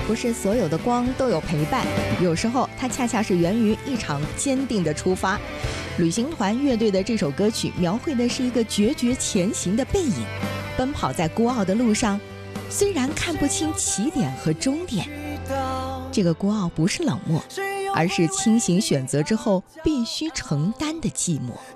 不是所有的光都有陪伴，有时候它恰恰是源于一场坚定的出发。旅行团乐队的这首歌曲描绘的是一个决绝前行的背影，奔跑在孤傲的路上，虽然看不清起点和终点，这个孤傲不是冷漠，而是清醒选择之后必须承担的寂寞。